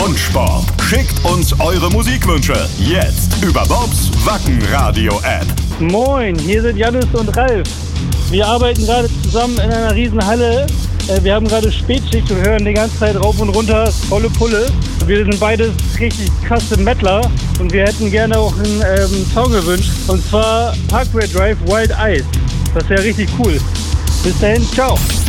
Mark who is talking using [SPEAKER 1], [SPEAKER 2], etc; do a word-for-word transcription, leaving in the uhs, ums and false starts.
[SPEAKER 1] Wunschsport. Schickt uns eure Musikwünsche jetzt über Bobs Wacken-Radio-App.
[SPEAKER 2] Moin, hier sind Jannis und Ralf. Wir arbeiten gerade zusammen in einer riesen Halle. Wir haben gerade Spätschicht und hören die ganze Zeit rauf und runter, volle Pulle. Wir sind beides richtig krasse Mettler und wir hätten gerne auch einen ähm, Song gewünscht. Und zwar Parkway Drive Wild Eyes. Das wäre richtig cool. Bis dahin, ciao.